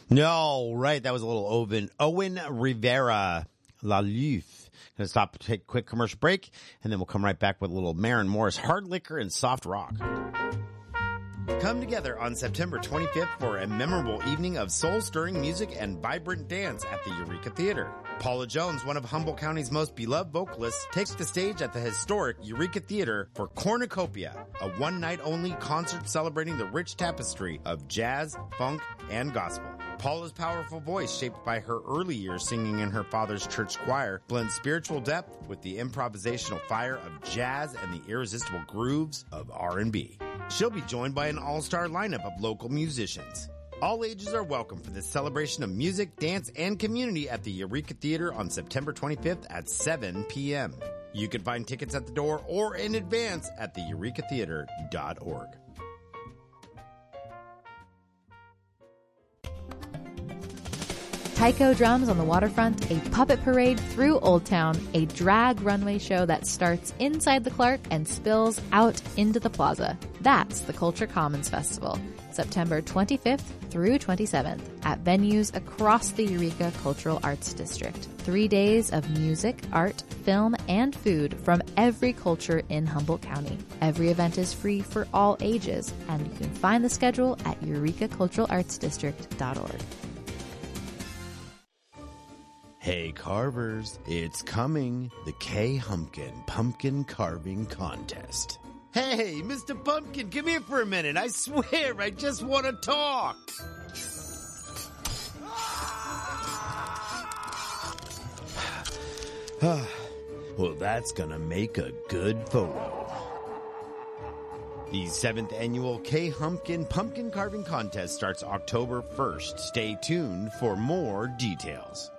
No, right. That was a little Owen Rivera, La Luth. Going to stop to take a quick commercial break, and then we'll come right back with a little Maren Morris, hard liquor and soft rock. Come together on September 25th for a memorable evening of soul-stirring music and vibrant dance at the Eureka Theater. Paula Jones, one of Humboldt County's most beloved vocalists, takes the stage at the historic Eureka Theater for Cornucopia, a one-night-only concert celebrating the rich tapestry of jazz, funk, and gospel. Paula's powerful voice, shaped by her early years singing in her father's church choir, blends spiritual depth with the improvisational fire of jazz and the irresistible grooves of R&B. She'll be joined by an all-star lineup of local musicians. All ages are welcome for this celebration of music, dance, and community at the Eureka Theater on September 25th at 7 p.m. You can find tickets at the door or in advance at theurecatheater.org. Tycho Drums on the Waterfront, a puppet parade through Old Town, a drag runway show that starts inside the Clark and spills out into the plaza. That's the Culture Commons Festival, September 25th through 27th at venues across the Eureka Cultural Arts District. 3 days of music, art, film, and food from every culture in Humboldt County. Every event is free for all ages, and you can find the schedule at eurekaculturalartsdistrict.org. Hey carvers, it's coming, the K. Humpkin Pumpkin Carving Contest. Hey, Mr. Pumpkin, come here for a minute. I swear, I just want to talk. Well, that's gonna make a good photo. The 7th annual K. Humpkin Pumpkin Carving Contest starts October 1st. Stay tuned for more details.